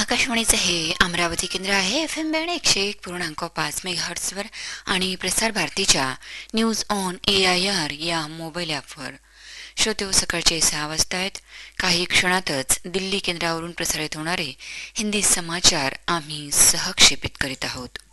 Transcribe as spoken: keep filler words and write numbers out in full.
आकाशवाणीचे हे अमरावती केंद्र आहे. एफ एम बँड एकशे एक पूर्णांक पाच मेगाहर्ट्झवर आणि प्रसार भारतीच्या news on A I R या मोबाईल ॲपवर. श्रोते, सकाळचे सहा वाजता आहेत. काही क्षणातच दिल्ली केंद्रावरून प्रसारित होणारे हिंदी समाचार आम्ही सहक्षेपित करीत आहोत.